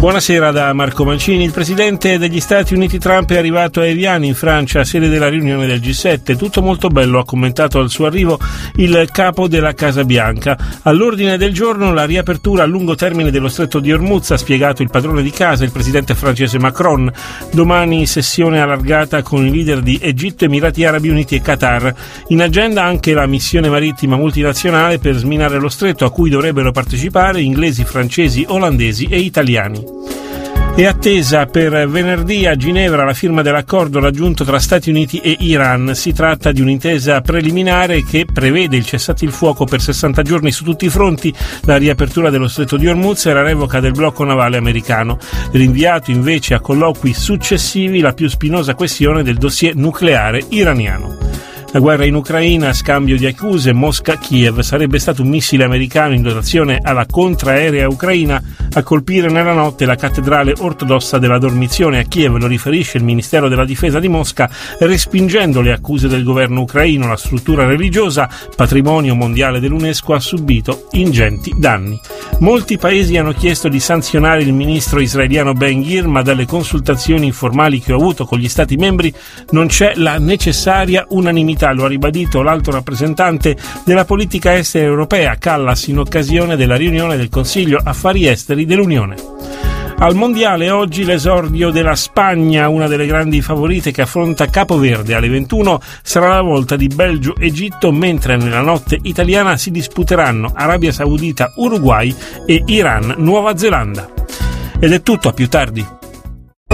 Buonasera da Marco Mancini. Il presidente degli Stati Uniti Trump è arrivato a Evian in Francia, sede della riunione del G7. Tutto molto bello, ha commentato al suo arrivo il capo della Casa Bianca. All'ordine del giorno la riapertura a lungo termine dello stretto di Hormuz, ha spiegato il padrone di casa, il presidente francese Macron. Domani sessione allargata con i leader di Egitto, Emirati Arabi Uniti e Qatar. In agenda anche la missione marittima multinazionale per sminare lo stretto, a cui dovrebbero partecipare inglesi, francesi, olandesi e italiani. È attesa per venerdì a Ginevra la firma dell'accordo raggiunto tra Stati Uniti e Iran. Si tratta di un'intesa preliminare che prevede il cessate il fuoco per 60 giorni su tutti i fronti, la riapertura dello stretto di Hormuz e la revoca del blocco navale americano. Rinviato invece a colloqui successivi la più spinosa questione del dossier nucleare iraniano. La guerra in Ucraina, scambio di accuse, Mosca-Kiev. Sarebbe stato un missile americano in dotazione alla contraerea ucraina a colpire nella notte la cattedrale ortodossa della Dormizione a Kiev, lo riferisce il Ministero della Difesa di Mosca, respingendo le accuse del governo ucraino. La struttura religiosa, patrimonio mondiale dell'UNESCO, ha subito ingenti danni. Molti paesi hanno chiesto di sanzionare il ministro israeliano Ben-Gvir, ma dalle consultazioni informali che ho avuto con gli Stati membri non c'è la necessaria unanimità. Lo ha ribadito l'alto rappresentante della politica estera europea, Kallas, in occasione della riunione del Consiglio Affari Esteri dell'Unione. Al mondiale oggi l'esordio della Spagna, una delle grandi favorite che affronta Capoverde. Alle 21 sarà la volta di Belgio-Egitto, mentre nella notte italiana si disputeranno Arabia Saudita-Uruguay e Iran-Nuova Zelanda. Ed è tutto, a più tardi.